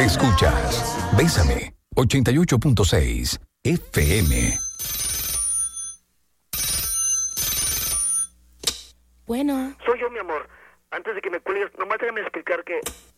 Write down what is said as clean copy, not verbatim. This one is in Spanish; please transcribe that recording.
Escuchas Bésame 88.6 FM. Bueno. Soy yo, mi amor. Antes de que me cuelgues, nomás déjame explicar que